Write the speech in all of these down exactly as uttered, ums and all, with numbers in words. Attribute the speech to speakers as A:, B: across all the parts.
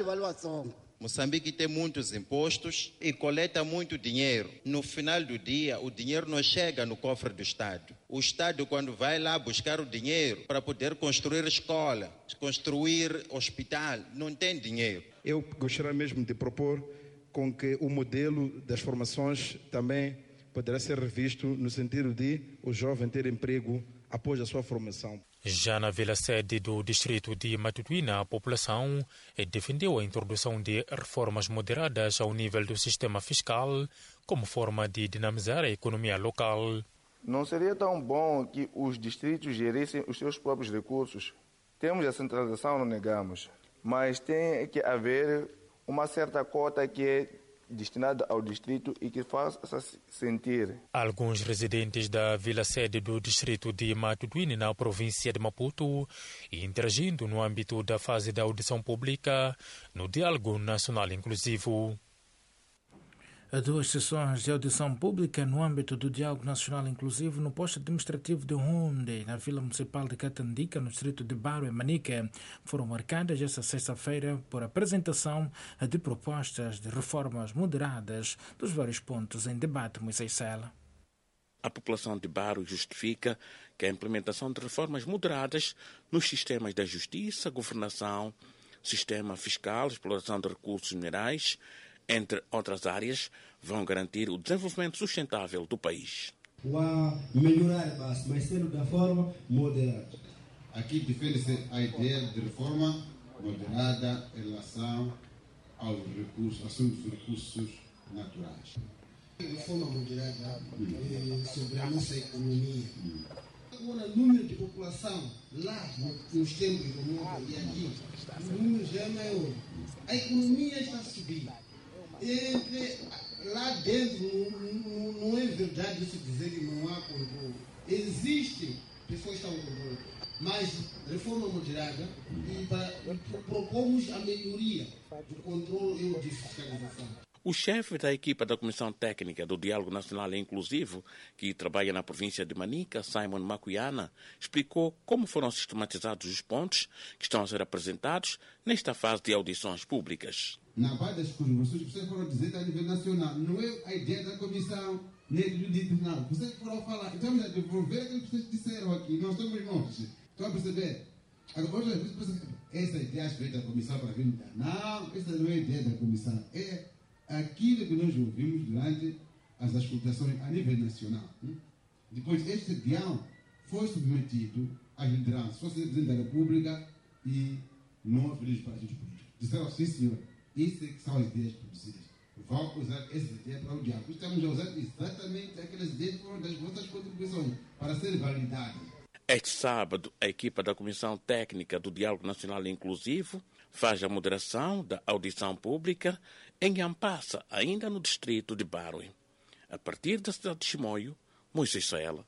A: Moçambique tem muitos impostos e coleta muito dinheiro. No final do dia, o dinheiro não chega no cofre do Estado. O Estado, quando vai lá buscar o dinheiro para poder construir escola, construir hospital, não tem dinheiro.
B: Eu gostaria mesmo de propor com que o modelo das formações também poderá ser revisto no sentido de o jovem ter emprego após a sua formação.
C: Já na vila sede do distrito de Matutuína, a população defendeu a introdução de reformas moderadas ao nível do sistema fiscal como forma de dinamizar a economia local.
D: Não seria tão bom que os distritos gerissem os seus próprios recursos? Temos a centralização, não negamos, mas tem que haver uma certa cota que é destinada ao distrito e que faça sentir.
C: Alguns residentes da vila sede do distrito de Matutuíne, na província de Maputo, interagindo no âmbito da fase da audição pública no Diálogo Nacional Inclusivo.
E: Duas sessões de audição pública no âmbito do Diálogo Nacional Inclusivo no posto administrativo de Hunde, na Vila Municipal de Catandica, no distrito de Baro e Manica, foram marcadas esta sexta-feira por apresentação de propostas de reformas moderadas dos vários pontos em debate. Moisés Sela.
F: A população de Baro justifica que a implementação de reformas moderadas nos sistemas da justiça, governação, sistema fiscal, exploração de recursos minerais, entre outras áreas, vão garantir o desenvolvimento sustentável do país.
G: Vai melhorar bastante, mas sendo da forma moderada.
H: Aqui defende-se a ideia de reforma moderada em relação aos recursos, assuntos de recursos naturais.
G: Reforma moderada hum. sobre a nossa economia. Hum. Agora, o número de população lá nos tempos como e aqui, o número já é maior. A economia está a subir. Entre, lá dentro não, não é verdade isso dizer que não há controle. Existe pessoas que estão com controle, mas reforma moderada e para, propomos a melhoria do controle e de fiscalização.
F: O chefe da equipa da Comissão Técnica do Diálogo Nacional Inclusivo, que trabalha na província de Manica, Simon Macuyana, explicou como foram sistematizados os pontos que estão a ser apresentados nesta fase de audições públicas.
H: Na base das contribuições, vocês foram dizer a nível nacional, não é a ideia da comissão, nem do tribunal. Vocês foram falar, estamos a devolver aquilo que vocês disseram aqui, nós somos nós. Estão a perceber? Agora, essa ideia veio da comissão para vir mudar. Não, essa não é a ideia da comissão. É aquilo que nós ouvimos durante as auscultações a nível nacional. Depois, este guião foi submetido às lideranças, foi Presidente da República e não aos líderes partidos políticos. Disseram, sim, senhor. Isso é que são as ideias produzidas. Vão usar essas ideias para o diálogo. Estamos a usar exatamente aquelas ideias que foram das vossas contribuições para serem validadas.
F: Este sábado, a equipa da Comissão Técnica do Diálogo Nacional Inclusivo faz a moderação da audição pública em Ampassa, ainda no distrito de Barue. A partir da cidade de Chimoio, Moisés Saela.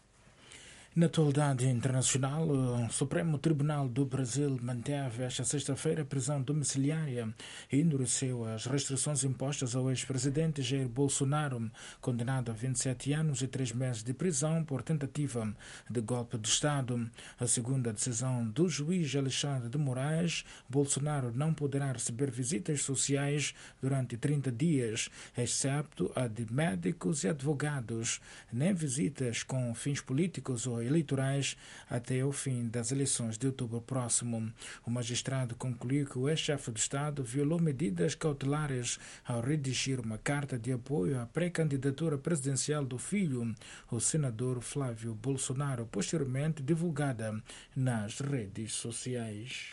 E: Na atualidade internacional, o Supremo Tribunal do Brasil manteve esta sexta-feira a prisão domiciliária e endureceu as restrições impostas ao ex-presidente Jair Bolsonaro, condenado a vinte e sete anos e três meses de prisão por tentativa de golpe de Estado. A segunda decisão do juiz Alexandre de Moraes, Bolsonaro não poderá receber visitas sociais durante trinta dias, excepto a de médicos e advogados, nem visitas com fins políticos ou eleitorais até o fim das eleições de outubro próximo. O magistrado concluiu que o ex-chefe de Estado violou medidas cautelares ao redigir uma carta de apoio à pré-candidatura presidencial do filho, o senador Flávio Bolsonaro, posteriormente divulgada nas redes sociais.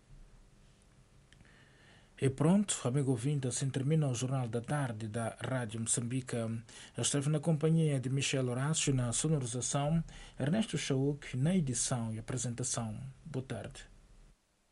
E: E pronto, amigo ouvinte, assim termina o Jornal da Tarde da Rádio Moçambique. Eu esteve na companhia de Michel Horácio na sonorização, Ernesto Chauk na edição e apresentação. Boa tarde.